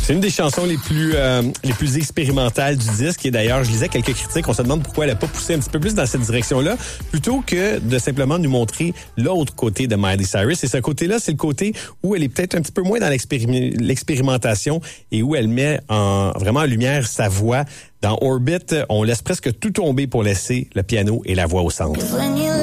C'est une des chansons les plus expérimentales du disque. Et d'ailleurs, je lisais quelques critiques. On se demande pourquoi elle n'a pas poussé un petit peu plus dans cette direction-là, plutôt que de simplement nous montrer l'autre côté de Miley Cyrus. Et ce côté-là, c'est le côté où elle est peut-être un petit peu moins dans l'expérimentation et où elle met vraiment en lumière sa voix. Dans Orbit, on laisse presque tout tomber pour laisser le piano et la voix au centre.